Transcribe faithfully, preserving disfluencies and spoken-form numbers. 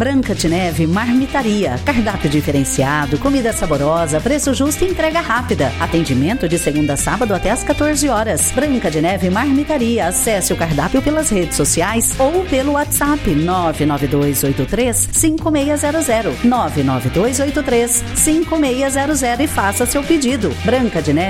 Branca de Neve Marmitaria. Cardápio diferenciado, comida saborosa, preço justo e entrega rápida. Atendimento de segunda a sábado até às quatorze horas. Branca de Neve Marmitaria. Acesse o cardápio pelas redes sociais ou pelo WhatsApp nove nove dois oito três cinco seis zero zero. nove nove dois oito três cinco seis zero zero e faça seu pedido. Branca de Neve